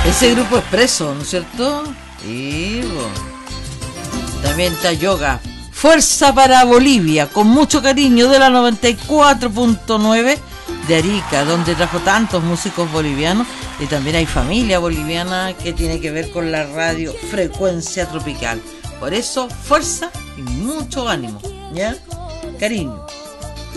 Ese grupo expreso, ¿no es cierto? Y también está Yoga. Fuerza para Bolivia, con mucho cariño, de la 94.9 de Arica, donde trajo tantos músicos bolivianos, y también hay familia boliviana que tiene que ver con la radio Frecuencia Tropical. Por eso, fuerza y mucho ánimo, ¿ya? Cariño.